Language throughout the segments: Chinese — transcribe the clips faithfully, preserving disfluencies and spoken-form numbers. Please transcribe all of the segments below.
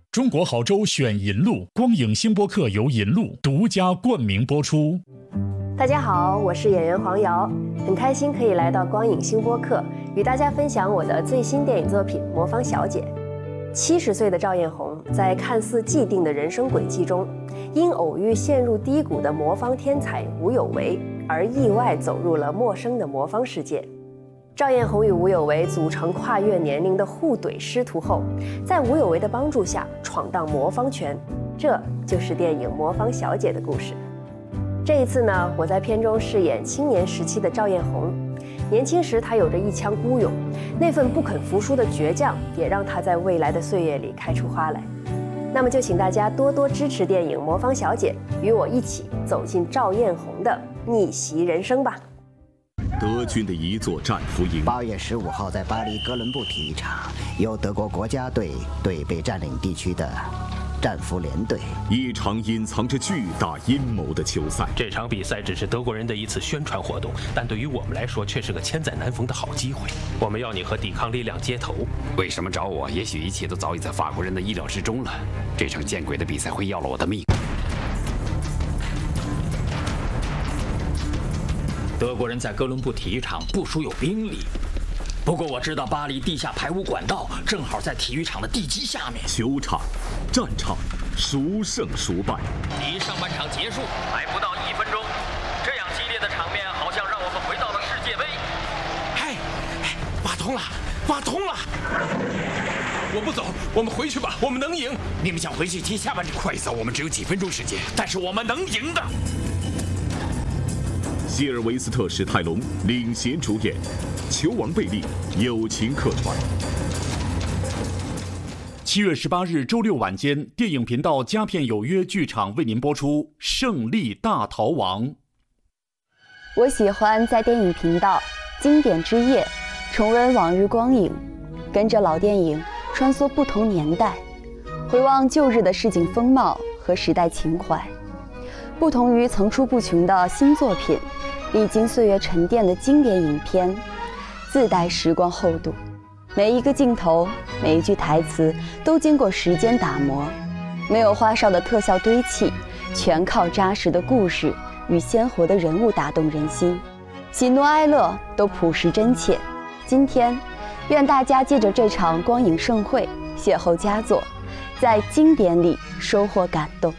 中国好州选银路，光影星播客由银路独家冠名播出。 大家好，我是演员黄瑶，很开心可以来到光影星播客，与大家分享我的最新电影作品《魔方小姐》。七十岁的赵艳红在看似既定的人生轨迹中，因偶遇陷入低谷的魔方天才吴有为，而意外走入了陌生的魔方世界。赵艳红与吴有为组成跨越年龄的互怼师徒后，在吴有为的帮助下闯荡魔方圈，这就是电影《魔方小姐》的故事。这一次呢，我在片中饰演青年时期的赵艳红。年轻时她有着一腔孤勇，那份不肯服输的倔强，也让她在未来的岁月里开出花来。那么就请大家多多支持电影《魔方小姐》，与我一起走进赵艳红的逆袭人生吧。 德军的一座战俘营。 八月十五号，在巴黎哥伦布体育场，由德国国家队对被占领地区的战俘连队。 一场隐藏着巨大阴谋的球赛。 这场比赛只是德国人的一次宣传活动，但对于我们来说却是个千载难逢的好机会。我们要你和抵抗力量接头。 为什么找我？也许一切都早已在法国人的意料之中了。这场见鬼的比赛会要了我的命。 德国人在哥伦布体育场部署有兵力，不过我知道巴黎地下排污管道正好在体育场的地基下面。 球场、战场，孰胜孰败？ 离上半场结束还不到一分钟，这样激烈的场面好像让我们回到了世界杯。 哎，挖通了，挖通了！我不走，我们回去吧，我们能赢。 你们想回去踢下半场？快走，我们只有几分钟时间， 但是我们能赢的。 希尔维斯特·史泰龙领衔主演，球王贝利友情客串。 七月十八日周六晚间，电影频道佳片有约剧场为您播出《胜利大逃亡》。 我喜欢在电影频道经典之夜重温往日光影，跟着老电影穿梭不同年代，回望旧日的市井风貌和时代情怀。不同于层出不穷的新作品，历经岁月沉淀的经典影片，自带时光厚度。每一个镜头，每一句台词都经过时间打磨，没有花哨的特效堆砌，全靠扎实的故事与鲜活的人物打动人心。喜怒哀乐都朴实真切。今天，愿大家借着这场光影盛会，邂逅佳作，在经典里收获感动。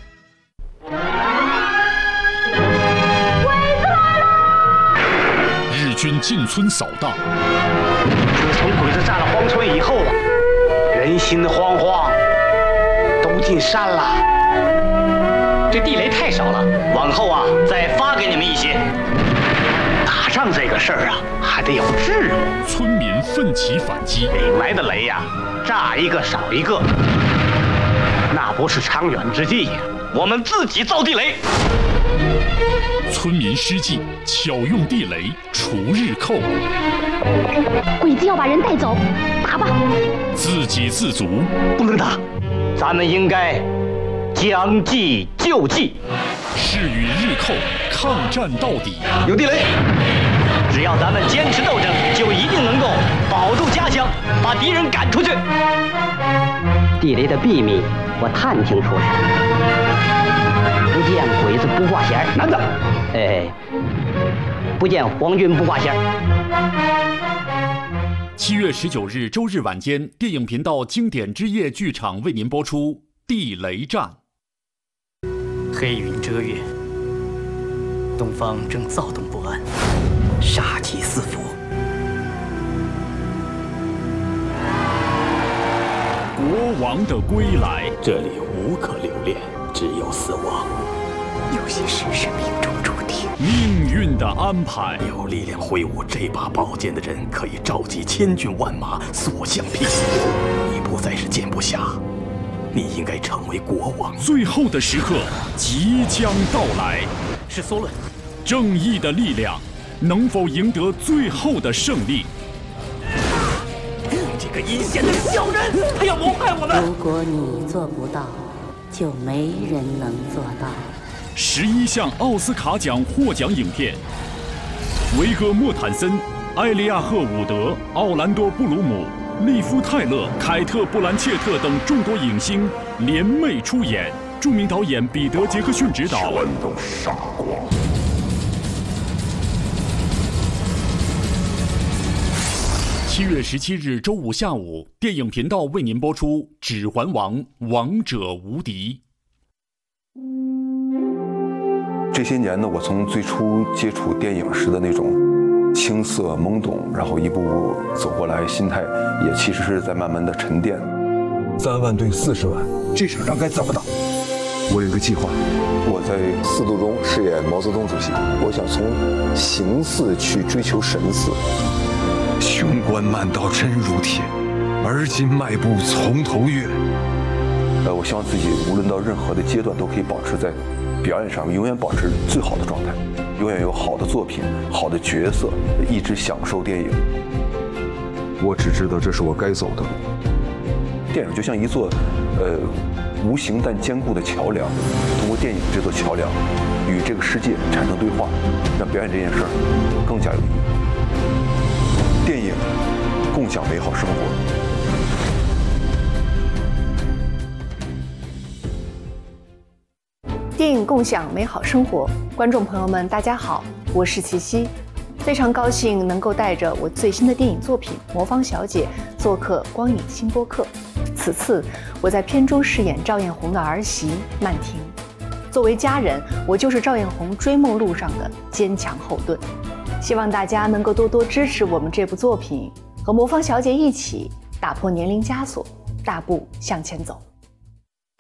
日军进村扫荡。 自从鬼子占了荒村以后，人心惶惶，都进山了。这地雷太少了，往后啊，再发给你们一些。打仗这个事儿啊，还得有智谋。 村民奋起反击， 领来的雷呀、啊，炸一个少一个，那不是长远之计呀。我们自己造地雷。 村民施计，巧用地雷除日寇。 鬼子要把人带走，打吧！ 自给自足， 不能打，咱们应该将计就计， 是与日寇抗战到底。 有地雷，只要咱们坚持斗争，就一定能够保住家乡，把敌人赶出去。地雷的秘密我探听出来了，不见鬼子不挂弦，男的，哎，不见皇军不挂弦。 七月十九日周日晚间，电影频道经典之夜剧场为您播出《地雷战》。 黑云遮月，东方正躁动不安，杀气四伏。 国王的归来， 这里无可留恋，只有死亡。 有些事是命中注定， 命运的安排。 有力量挥舞这把宝剑的人，可以召集千军万马，所向披靡。你不再是剑不暇，你应该成为国王。 最后的时刻即将到来， 是梭伦。 正义的力量能否赢得最后的胜利？ 这个阴险的小人，他要谋害我们。 如果你做不到，就没人能做到。 十一项奥斯卡奖获奖影片，维戈·莫坦森、埃利亚赫伍德、奥兰多·布鲁姆、 利夫·泰勒、凯特·布兰切特等众多影星联袂出演，著名导演彼得·杰克逊执导。 全都杀光。 七月十七日周五下午，电影频道为您播出《指环王：王者无敌》。 这些年呢，我从最初接触电影时的那种青涩懵懂，然后一步步走过来，心态也其实是在慢慢的沉淀。 三万对四十万，这场仗该怎么打？ 我有一个计划，我在四度中饰演毛泽东主席，我想从形似去追求神似。 雄关漫道真如铁，而今迈步从头越。 呃，我希望自己无论到任何的阶段，都可以保持在表演上永远保持最好的状态，永远有好的作品、好的角色，一直享受电影。 我只知道这是我该走的路。 电影就像一座呃无形但坚固的桥梁，通过电影这座桥梁与这个世界产生对话，让表演这件事儿更加有意义。电影共享美好生活。 电影共享美好生活，观众朋友们，大家好，我是齐溪，非常高兴能够带着我最新的电影作品《魔方小姐》做客光影新播客。此次我在片中饰演赵艳红的儿媳曼婷，作为家人，我就是赵艳红追梦路上的坚强后盾。希望大家能够多多支持我们这部作品，和魔方小姐一起打破年龄枷锁，大步向前走。